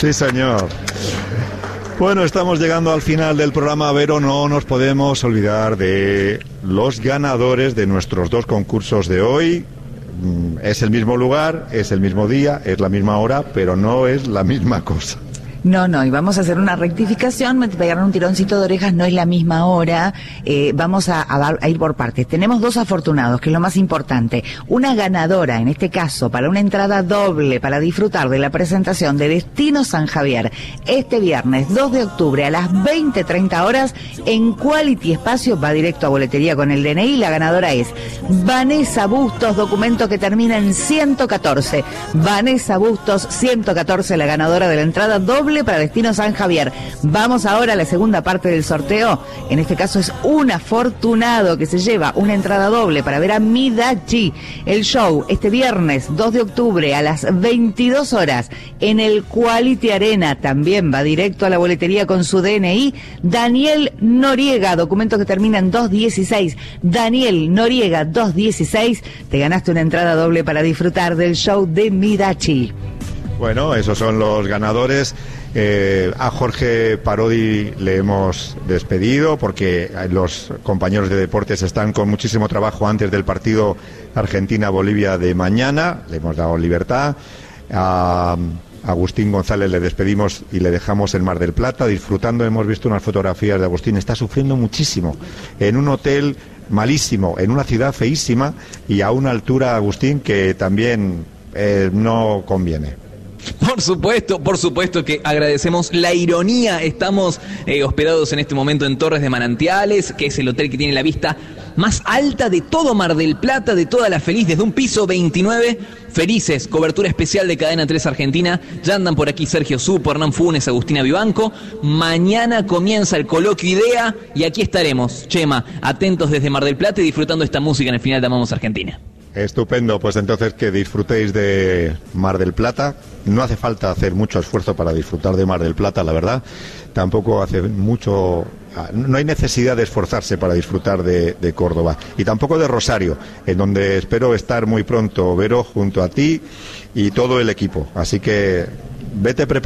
Sí, señor. Bueno, estamos llegando al final del programa, pero no nos podemos olvidar de los ganadores de nuestros 2 concursos de hoy. Es el mismo lugar, es el mismo día, es la misma hora, pero no es la misma cosa. No, y vamos a hacer una rectificación, me pegaron un tironcito de orejas, no es la misma hora, vamos a ir por partes. Tenemos 2 afortunados, que es lo más importante. Una ganadora, en este caso, para una entrada doble para disfrutar de la presentación de Destino San Javier, este viernes 2 de octubre a las 20:30 horas, en Quality Espacio, va directo a boletería con el DNI, la ganadora es Vanessa Bustos, documento que termina en 114. Vanessa Bustos, 114, la ganadora de la entrada doble para Destino San Javier. Vamos ahora a la segunda parte del sorteo. En este caso es un afortunado que se lleva una entrada doble para ver a Midachi. El show este viernes 2 de octubre a las 22 horas en el Quality Arena. También va directo a la boletería con su DNI. Daniel Noriega, documento que termina en 216. Daniel Noriega, 216. Te ganaste una entrada doble para disfrutar del show de Midachi. Bueno, esos son los ganadores. A Jorge Parodi le hemos despedido porque los compañeros de deportes están con muchísimo trabajo antes del partido Argentina-Bolivia de mañana. Le hemos dado libertad. A Agustín González le despedimos y le dejamos en Mar del Plata disfrutando. Hemos visto unas fotografías de Agustín. Está sufriendo muchísimo en un hotel malísimo, en una ciudad feísima y a una altura, Agustín, que también no conviene. Por supuesto que agradecemos la ironía. Estamos hospedados en este momento en Torres de Manantiales, que es el hotel que tiene la vista más alta de todo Mar del Plata, de toda la Feliz, desde un piso 29. Felices, cobertura especial de Cadena 3 Argentina. Ya andan por aquí Sergio Supo, Hernán Funes, Agustina Vivanco. Mañana comienza el coloquio Idea y aquí estaremos, Chema, atentos desde Mar del Plata y disfrutando esta música en el final de Amamos Argentina. Estupendo, pues entonces que disfrutéis de Mar del Plata. No hace falta hacer mucho esfuerzo para disfrutar de Mar del Plata, la verdad. Tampoco hace mucho... No hay necesidad de esforzarse para disfrutar de Córdoba. Y tampoco de Rosario, en donde espero estar muy pronto, Vero, junto a ti y todo el equipo. Así que vete preparando.